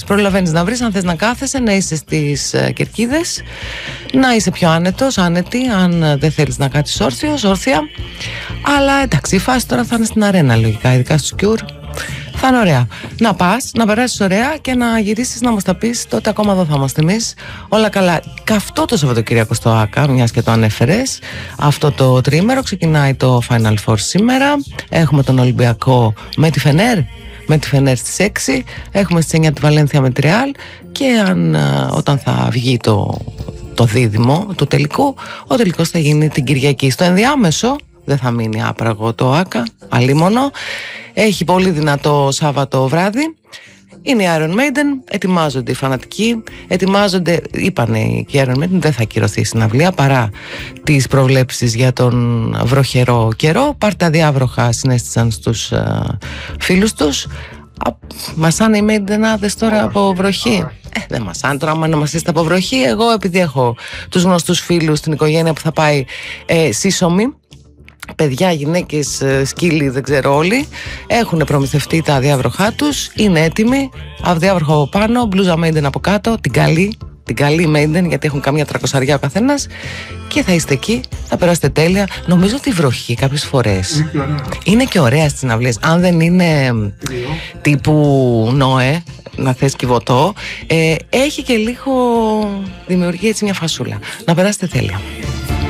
Προλαβαίνεις να βρεις, αν θες να κάθεσαι, να είσαι στις κερκίδες, να είσαι πιο άνετος, άνετη, αν δεν θέλεις να κάτσεις όρθιος, όρθια. Αλλά εντάξει, η φάση τώρα θα είναι στην αρένα λογικά, ειδικά στους Cure. Θα είναι ωραία. Να πας, να περάσεις ωραία και να γυρίσεις να μας τα πεις. Τότε ακόμα εδώ θα είμαστε εμείς. Όλα καλά. Καυτό το Σαββατοκύριακο στο ΆΚΑ, μιας και το ανέφερες. Αυτό το τριήμερο ξεκινάει το Final Four σήμερα. Έχουμε τον Ολυμπιακό με τη Φενέρ. Με τη Φενέρ στις 6. Έχουμε στις 9 τη Βαλένθια με τη Ρεάλ. Και όταν θα βγει το δίδυμο του τελικού, ο τελικός θα γίνει την Κυριακή. Στο ενδιάμεσο δεν θα μείνει άπραγο το ΆΚΑ, αλίμονο. Έχει πολύ δυνατό Σάββατο βράδυ. Είναι η Iron Maiden, ετοιμάζονται οι φανατικοί, ετοιμάζονται, είπανε και η Iron Maiden δεν θα ακυρωθεί η συναυλία παρά τις προβλέψεις για τον βροχερό καιρό. Πάρτα διάβροχα συνέστησαν στους φίλους τους. Μασάνε οι Maidenάδες τώρα από βροχή. Δεν μασάνε τώρα, άμα να μασίσετε από βροχή. Εγώ επειδή έχω τους γνωστούς φίλους στην οικογένεια που θα πάει σύσσωμη, παιδιά, γυναίκες, σκύλοι, δεν ξέρω όλοι, έχουν προμηθευτεί τα διάβροχά τους, είναι έτοιμοι, διάβροχο από πάνω, μπλούζα Maiden από κάτω, την καλή Maiden, γιατί έχουν καμιά 300 ο καθένας, και θα είστε εκεί, θα περάσετε τέλεια. Νομίζω ότι η βροχή κάποιες φορές είναι και ωραία στις συναυλίες, αν δεν είναι τύπου Νόε, να θες κυβωτό, έχει και λίγο, δημιουργεί έτσι μια φασούλα. Να περάσετε τέλεια.